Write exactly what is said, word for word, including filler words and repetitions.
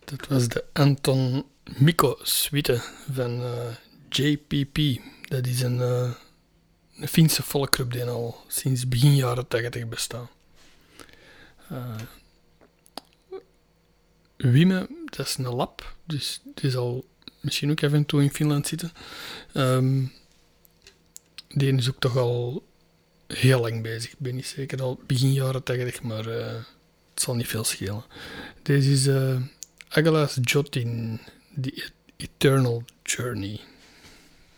Dat was de Anton Miko suite van uh, J P P. Dat is een, uh, een Finse folkclub die al sinds begin jaren tachtig bestaat. Uh, Wime, dat is een lab, dus die zal misschien ook af en toe in Finland zitten. Um, die is ook toch al heel lang bezig. Ik ben niet zeker al begin jaren tachtig, maar uh, het zal niet veel schelen. Deze is uh, Agalas Jotin, The Eternal Journey.